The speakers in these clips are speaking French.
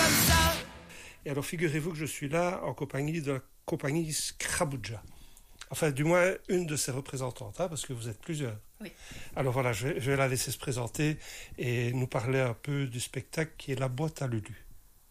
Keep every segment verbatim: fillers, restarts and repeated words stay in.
comme ça. Et alors, figurez-vous que je suis là en compagnie de la compagnie Scrabouja. Enfin, du moins, une de ses représentantes, hein, parce que vous êtes plusieurs. Oui. Alors voilà, je vais, je vais la laisser se présenter et nous parler un peu du spectacle qui est La Boîte à Lulu.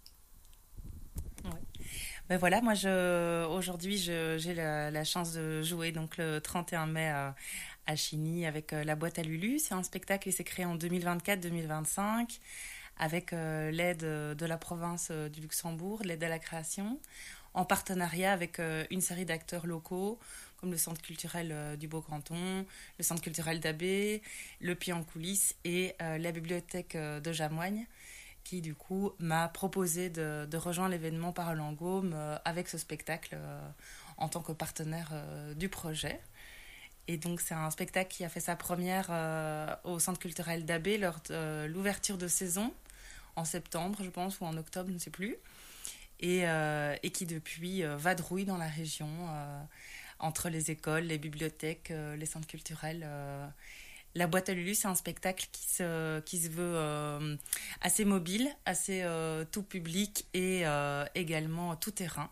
Oui. Ben voilà, moi, je, aujourd'hui, je, j'ai la, la chance de jouer donc, le trente et un mai à, à Chigny avec euh, La Boîte à Lulu. C'est un spectacle qui s'est créé en deux mille vingt-quatre deux mille vingt-cinq avec euh, l'aide de la province euh, du Luxembourg, l'aide à la création, en partenariat avec euh, une série d'acteurs locaux comme le Centre culturel euh, du Beau-Canton, le Centre culturel d'Abbé, le Pied en coulisses et euh, la bibliothèque euh, de Jamoigne, qui du coup m'a proposé de, de rejoindre l'événement Parole en Gaume euh, avec ce spectacle euh, en tant que partenaire euh, du projet. Et donc c'est un spectacle qui a fait sa première euh, au Centre culturel d'Abbé lors de euh, l'ouverture de saison, en septembre je pense, ou en octobre, je ne sais plus, et, euh, et qui depuis euh, vadrouille dans la région, euh, entre les écoles, les bibliothèques, euh, les centres culturels. Euh. La Boîte à Lulu, c'est un spectacle qui se, qui se veut euh, assez mobile, assez euh, tout public et euh, également tout terrain.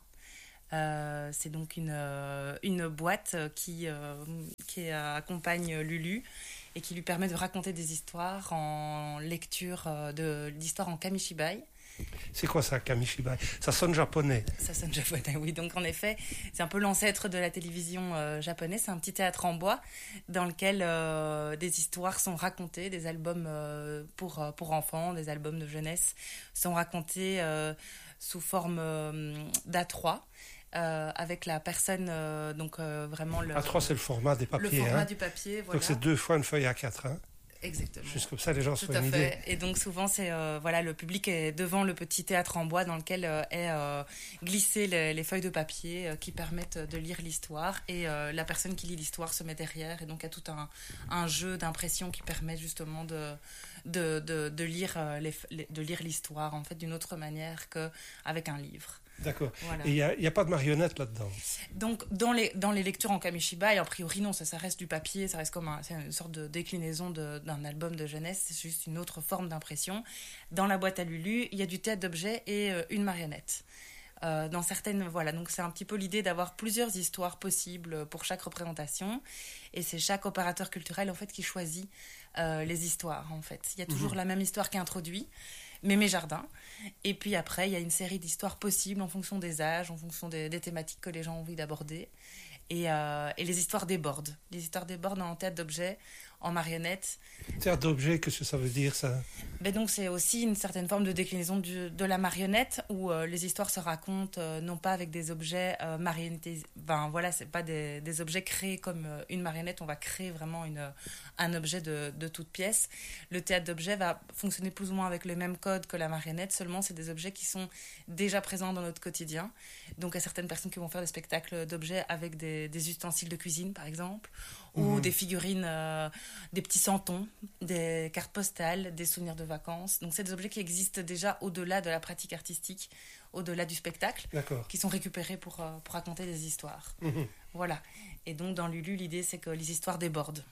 Euh, c'est donc une, euh, une boîte qui, euh, qui accompagne Lulu et qui lui permet de raconter des histoires en lecture euh, de, d'histoires en kamishibai. C'est quoi ça, kamishibai? Ça sonne japonais. Ça sonne japonais, oui. Donc en effet, c'est un peu l'ancêtre de la télévision euh, japonaise. C'est un petit théâtre en bois dans lequel euh, des histoires sont racontées, des albums euh, pour, pour enfants, des albums de jeunesse sont racontés euh, sous forme euh, d'A trois. Euh, avec la personne, euh, donc euh, vraiment le... A trois, c'est le format des papiers. Le format hein. du papier, voilà. Donc c'est deux fois une feuille A quatre. Hein. Exactement. Juste comme ça, les gens Tout se font à une fait. idée. Et donc souvent, c'est euh, voilà, le public est devant le petit théâtre en bois dans lequel euh, est euh, glissé les, les feuilles de papier euh, qui permettent de lire l'histoire. Et euh, la personne qui lit l'histoire se met derrière et donc a tout un, un jeu d'impression qui permet justement de, de, de, de, lire, euh, les, les, de lire l'histoire en fait d'une autre manière qu'avec un livre. D'accord. Voilà. Et il n'y a, a pas de marionnette là-dedans? Donc, dans les, dans les lectures en kamishibai, a priori, non, ça, ça reste du papier, ça reste comme un, c'est une sorte de déclinaison de, d'un album de jeunesse, c'est juste une autre forme d'impression. Dans La Boîte à Lulu, il y a du théâtre d'objets et euh, une marionnette. Euh, dans certaines, voilà, donc c'est un petit peu l'idée d'avoir plusieurs histoires possibles pour chaque représentation, et c'est chaque opérateur culturel, en fait, qui choisit euh, les histoires, en fait. Il y a toujours mmh. la même histoire qui est introduite, Mémé Jardin. Et puis après, il y a une série d'histoires possibles en fonction des âges, en fonction des, des thématiques que les gens ont envie d'aborder. Et, euh, et les histoires débordent. Les histoires débordent en théâtre d'objets, en marionnette. Théâtre d'objets, qu'est-ce que ça veut dire, ça? Ben donc, c'est aussi une certaine forme de déclinaison du, de la marionnette, où euh, les histoires se racontent euh, non pas avec des objets euh, marionnettés. Ben voilà, c'est pas des, des objets créés comme euh, une marionnette. On va créer vraiment une, un objet de, de toute pièce. Le théâtre d'objets va fonctionner plus ou moins avec les mêmes codes que la marionnette. Seulement, c'est des objets qui sont déjà présents dans notre quotidien. Donc, il y a certaines personnes qui vont faire des spectacles d'objets avec des, des ustensiles de cuisine, par exemple, mmh. ou des figurines, euh, des petits santons, des cartes postales, des souvenirs de vacances. Donc, c'est des objets qui existent déjà au-delà de la pratique artistique, au-delà du spectacle, D'accord. qui sont récupérés pour, euh, pour raconter des histoires. Mmh. Voilà. Et donc, dans Lulu, l'idée, c'est que les histoires débordent.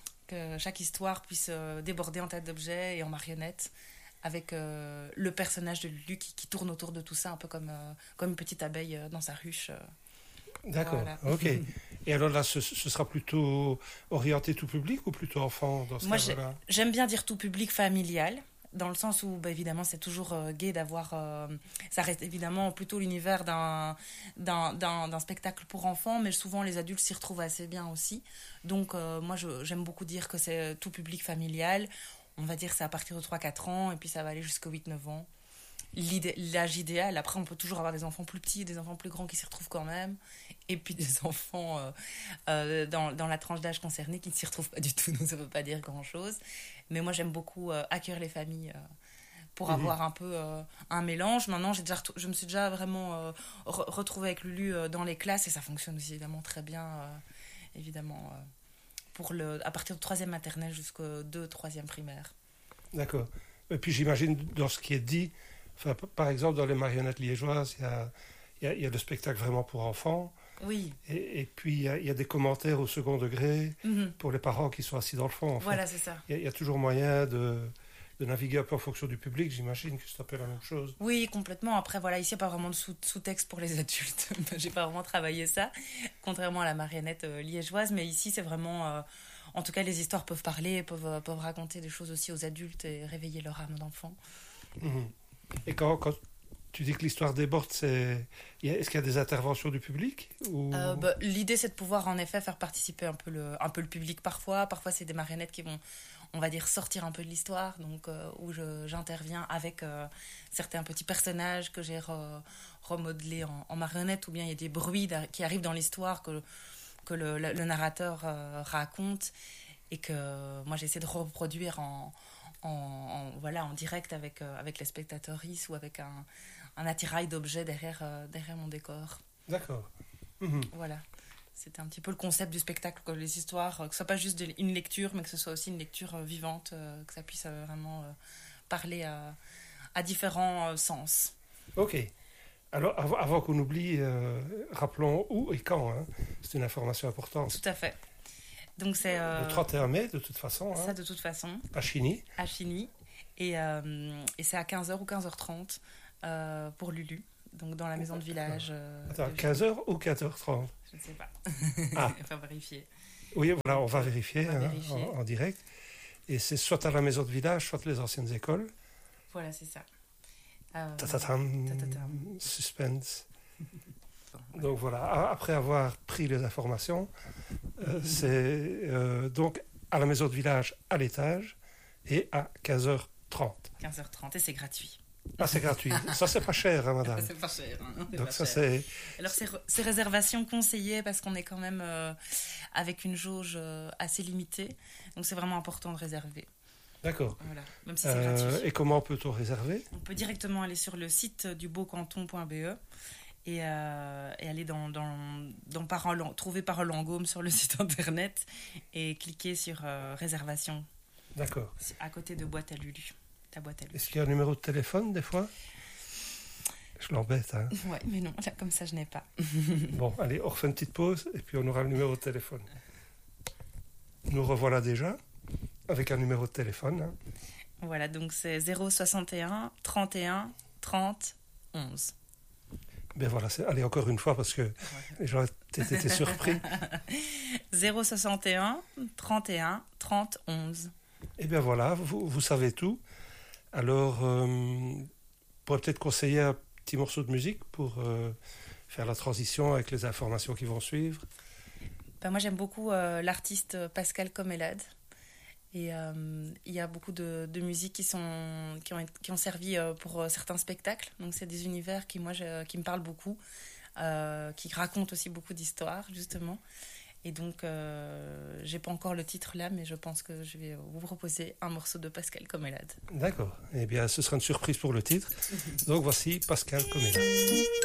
Que chaque histoire puisse euh, déborder en théâtre d'objets et en marionnette, avec euh, le personnage de Lulu qui, qui tourne autour de tout ça, un peu comme, euh, comme une petite abeille euh, dans sa ruche. Euh. D'accord, voilà. ok. Et alors là, ce, ce sera plutôt orienté tout public ou plutôt enfant dans ce Moi, cas-là? J'aime bien dire tout public familial, dans le sens où, bah, évidemment, c'est toujours euh, gai d'avoir... Euh, ça reste évidemment plutôt l'univers d'un, d'un, d'un, d'un spectacle pour enfants, mais souvent, les adultes s'y retrouvent assez bien aussi. Donc, euh, moi, je, j'aime beaucoup dire que c'est tout public familial. On va dire que c'est à partir de trois quatre ans, et puis ça va aller jusqu'aux huit neuf ans. L'idée, l'âge idéal, après on peut toujours avoir des enfants plus petits, des enfants plus grands qui s'y retrouvent quand même, et puis des enfants euh, euh, dans, dans la tranche d'âge concernée qui ne s'y retrouvent pas du tout, donc ça ne veut pas dire grand chose. Mais moi j'aime beaucoup euh, accueillir les familles euh, pour mmh. avoir un peu euh, un mélange. Maintenant j'ai déjà retou- je me suis déjà vraiment euh, re- retrouvée avec Lulu euh, dans les classes, et ça fonctionne aussi évidemment très bien, euh, évidemment euh, pour le, à partir de troisième maternelle jusqu'au deux troisième primaire. D'accord. Et puis j'imagine dans ce qui est dit, enfin, par exemple, dans les marionnettes liégeoises, il y a, il y a, il y a le spectacle vraiment pour enfants. Oui. Et, et puis, il y, a, il y a des commentaires au second degré mm-hmm. pour les parents qui sont assis dans le fond. En voilà, fait. c'est ça. Il y, a, il y a toujours moyen de, de naviguer un peu en fonction du public. J'imagine que c'est un peu la même chose. Oui, complètement. Après, voilà, ici, il n'y a pas vraiment de sous- sous-texte pour les adultes. J'ai pas vraiment travaillé ça, contrairement à la marionnette euh, liégeoise. Mais ici, c'est vraiment... euh, en tout cas, les histoires peuvent parler, peuvent, euh, peuvent raconter des choses aussi aux adultes et réveiller leur âme d'enfant. Mhm. Et quand, quand tu dis que l'histoire déborde, c'est... y a- est-ce qu'il y a des interventions du public ou... Euh, bah, l'idée, c'est de pouvoir, en effet, faire participer un peu le, un peu le public parfois. Parfois, c'est des marionnettes qui vont, on va dire, sortir un peu de l'histoire, donc euh, où je- j'interviens avec euh, certains petits personnages que j'ai re- remodelés en, en marionnettes, ou bien il y a des bruits d'ar- qui arrivent dans l'histoire que, que le, le- le narrateur euh, raconte et que moi, j'essaie de reproduire en, en, en- voilà, en direct avec, euh, avec les spectateurs ou avec un, un attirail d'objets derrière, euh, derrière mon décor. D'accord. Mhm. Voilà. C'était un petit peu le concept du spectacle, que les histoires, euh, que ce soit pas juste de- une lecture, mais que ce soit aussi une lecture euh, vivante, euh, que ça puisse euh, vraiment euh, parler à, à différents euh, sens. Ok. Alors, avant, avant qu'on oublie, euh, rappelons où et quand. Hein. C'est une information importante. Tout à fait. Donc c'est euh, Le trente et un mai, de toute façon, ça hein, de toute façon, à Chigny. à Chigny. Et, euh, et c'est à quinze heures ou quinze heures trente euh, pour Lulu, donc dans la maison de village. euh, Attends, de quinze heures ou quinze heures trente? Je ne sais pas. Ah. Il faut vérifier. Oui, voilà, on va vérifier, On va hein, vérifier. En, en direct. Et c'est soit à la maison de village, soit les anciennes écoles. Voilà, c'est ça. Euh, Tatatam, tatatam. suspense. Donc voilà, a- après avoir pris les informations, euh, c'est euh, donc à la maison de village à l'étage et à quinze heures trente. quinze heures trente et c'est gratuit. Ah, c'est gratuit. Ça, c'est pas cher, hein, madame. C'est pas cher. Hein, c'est Donc pas ça, cher. c'est... Alors, c'est, re- c'est réservation conseillée parce qu'on est quand même euh, avec une jauge euh, assez limitée. Donc, c'est vraiment important de réserver. D'accord. Voilà. Même si c'est Euh, gratuit. et comment peut-on réserver? On peut directement aller sur le site du beaucanton point b e et, euh, et aller dans, dans, dans parole, trouver Parole en Gaume sur le site internet et cliquer sur euh, réservation D'accord. à côté de boîte à Lulu. Ta boîte à Lulu. Est-ce qu'il y a un numéro de téléphone, des fois? Je l'embête, hein. Ouais, mais non, là, comme ça, je n'ai pas. Bon, allez, on refait une petite pause et puis on aura le numéro de téléphone. Nous revoilà déjà avec un numéro de téléphone. Hein. Voilà, donc c'est zéro soixante et un trente et un trente onze. Ben voilà, c'est... allez, encore une fois parce que les gens étaient, étaient surpris. zéro soixante et un trente et un trente onze. Et bien voilà, vous, vous savez tout. Alors, euh, on pourrait peut-être conseiller un petit morceau de musique pour euh, faire la transition avec les informations qui vont suivre. Ben, moi, j'aime beaucoup euh, l'artiste Pascal Comélade. Et euh, il y a beaucoup de, de musiques qui, sont, qui, ont, qui ont servi euh, pour euh, certains spectacles. Donc, c'est des univers qui, moi, je, qui me parlent beaucoup, euh, qui racontent aussi beaucoup d'histoires, justement. Et donc, euh, j'ai pas encore le titre là, mais je pense que je vais vous proposer un morceau de Pascal Comélade. D'accord. Eh bien, ce sera une surprise pour le titre. Donc, voici Pascal Comélade.